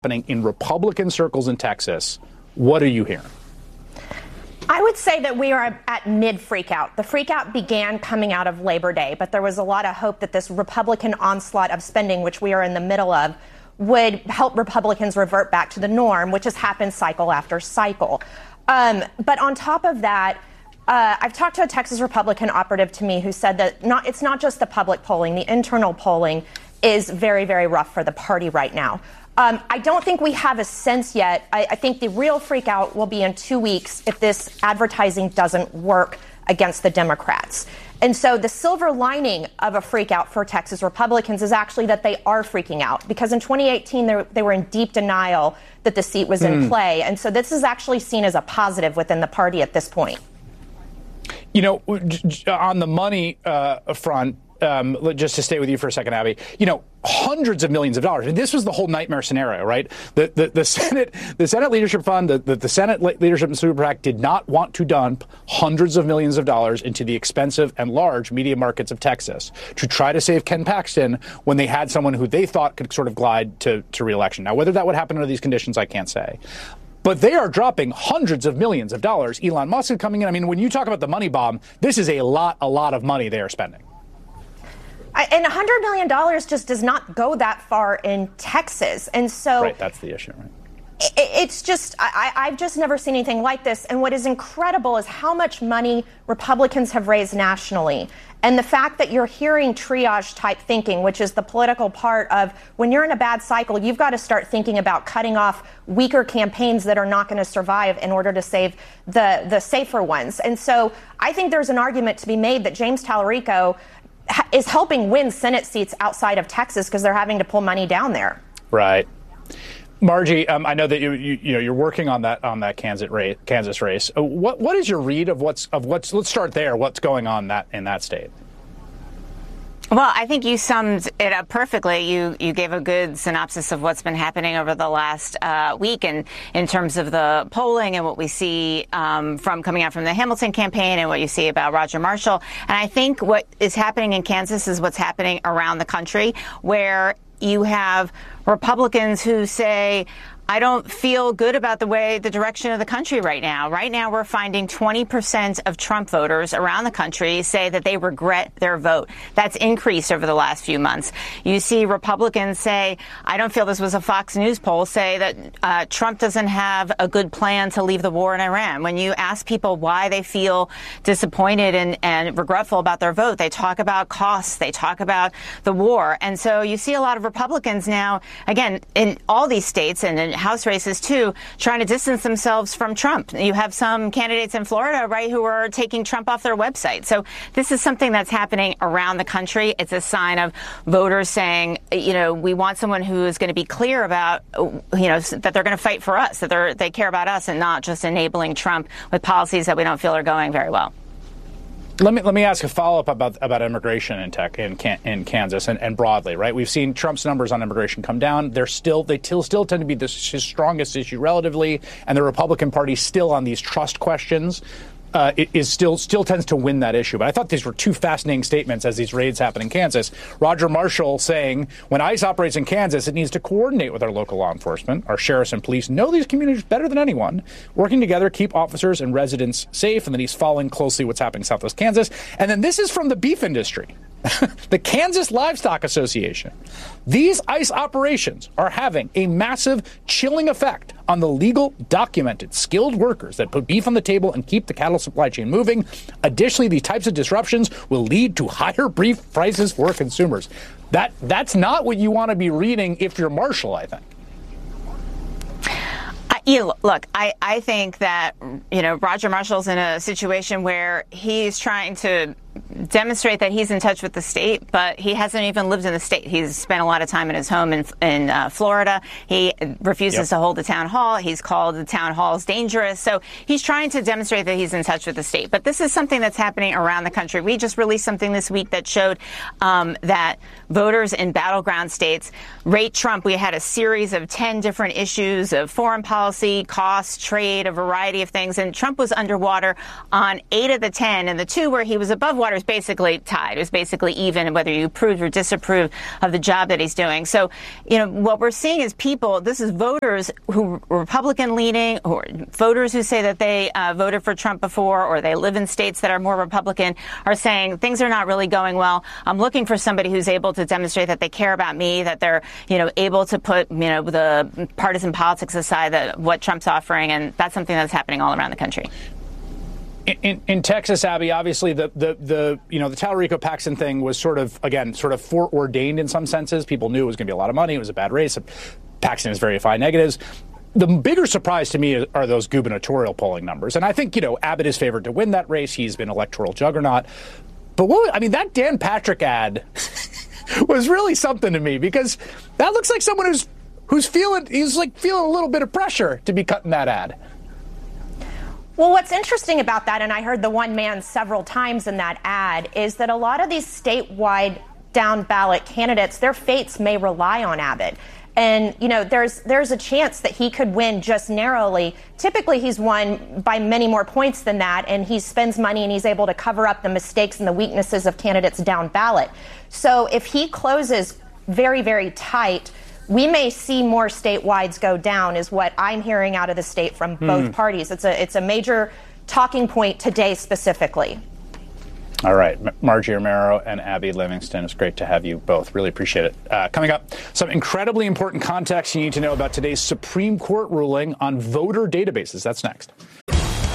happening in Republican circles in Texas. What are you hearing? I would say that we are at mid-freakout. The freakout began coming out of Labor Day, but there was a lot of hope that this Republican onslaught of spending, which we are in the middle of, would help Republicans revert back to the norm, which has happened cycle after cycle. But on top of that, I've talked to a Texas Republican operative to me who said that it's not just the public polling, the internal polling is very, very rough for the party right now. I don't think we have a sense yet. I think the real freak out will be in 2 weeks if this advertising doesn't work against the Democrats. And so the silver lining of a freak out for Texas Republicans is actually that they are freaking out, because in 2018 they were in deep denial that the seat was in play. And so this is actually seen as a positive within the party at this point. You know, on the money front, just to stay with you for a second, Abby, you know, hundreds of millions of dollars. And this was the whole nightmare scenario, right? The Senate Leadership Fund, the Senate Leadership and Super PAC did not want to dump hundreds of millions of dollars into the expensive and large media markets of Texas to try to save Ken Paxton when they had someone who they thought could sort of glide to re-election. Now, whether that would happen under these conditions, I can't say. But they are dropping hundreds of millions of dollars. Elon Musk is coming in. I mean, when you talk about the money bomb, this is a lot of money they are spending. And $100 million just does not go that far in Texas. And so right, that's the issue, right? It's just, I've just never seen anything like this. And what is incredible is how much money Republicans have raised nationally. And the fact that you're hearing triage type thinking, which is the political part of when you're in a bad cycle, you've got to start thinking about cutting off weaker campaigns that are not going to survive in order to save the safer ones. And so I think there's an argument to be made that James Tallarico is helping win Senate seats outside of Texas because they're having to pull money down there. Right. Margie, I know that you're working on that Kansas race. What is your read of what's let's start there. What's going on in that state? Well, I think you summed it up perfectly. You gave a good synopsis of what's been happening over the last week, and in terms of the polling and what we see from coming out from the Hamilton campaign and what you see about Roger Marshall. And I think what is happening in Kansas is what's happening around the country, where you have Republicans who say, I don't feel good about the direction of the country right now. Right now, we're finding 20% of Trump voters around the country say that they regret their vote. That's increased over the last few months. You see Republicans say, I don't feel this was a Fox News poll, say that Trump doesn't have a good plan to leave the war in Iran. When you ask people why they feel disappointed and regretful about their vote, they talk about costs, they talk about the war. And so you see a lot of Republicans now, again, in all these states and in House races, too, trying to distance themselves from Trump. You have some candidates in Florida, right, who are taking Trump off their website. So this is something that's happening around the country. It's a sign of voters saying, we want someone who is going to be clear about, that they're going to fight for us, that they care about us and not just enabling Trump with policies that we don't feel are going very well. Let me ask a follow-up about immigration in Kansas and broadly, right? We've seen Trump's numbers on immigration come down. They still tend to be his strongest issue relatively, and the Republican Party still on these trust questions still tends to win that issue. But I thought these were two fascinating statements as these raids happen in Kansas. Roger Marshall saying, when ICE operates in Kansas, it needs to coordinate with our local law enforcement. Our sheriffs and police know these communities better than anyone. Working together, keep officers and residents safe. And then he's following closely what's happening in Southwest Kansas. And then this is from the beef industry. The Kansas Livestock Association. These ICE operations are having a massive chilling effect on the legal, documented, skilled workers that put beef on the table and keep the cattle supply chain moving. Additionally, these types of disruptions will lead to higher beef prices for consumers. That's not what you want to be reading if you're Marshall, I think. Look, I think that, Roger Marshall's in a situation where he's trying to demonstrate that he's in touch with the state, but he hasn't even lived in the state. He's spent a lot of time in his home in Florida. He refuses to hold a town hall. He's called the town halls dangerous. So he's trying to demonstrate that he's in touch with the state. But this is something that's happening around the country. We just released something this week that showed that voters in battleground states rate Trump. We had a series of 10 different issues of foreign policy, cost, trade, a variety of things. And Trump was underwater on 8 of the 10. And the 2 where he was above water is basically tied. It was basically even, whether you approved or disapproved of the job that he's doing. So, what we're seeing is this is voters who are Republican leaning, or voters who say that they voted for Trump before, or they live in states that are more Republican, are saying things are not really going well. I'm looking for somebody who's able to demonstrate that they care about me, that they're, able to put, the partisan politics aside, that what Trump's offering, and that's something that's happening all around the country. In Texas, Abby, obviously the Talarico-Paxton thing was sort of foreordained in some senses. People knew it was going to be a lot of money. It was a bad race. Paxton has very high negatives. The bigger surprise to me are those gubernatorial polling numbers. And I think, Abbott is favored to win that race. He's been electoral juggernaut. But that Dan Patrick ad was really something to me, because that looks like someone who's feeling a little bit of pressure to be cutting that ad. Well, what's interesting about that, and I heard the one man several times in that ad, is that a lot of these statewide down ballot candidates, their fates may rely on Abbott. And, there's a chance that he could win just narrowly. Typically, he's won by many more points than that, and he spends money and he's able to cover up the mistakes and the weaknesses of candidates down ballot. So if he closes very, very tight, we may see more statewides go down, is what I'm hearing out of the state from both parties. It's a major talking point today specifically. All right. Margie Romero and Abby Livingston, it's great to have you both. Really appreciate it. Coming up, some incredibly important context you need to know about today's Supreme Court ruling on voter databases. That's next.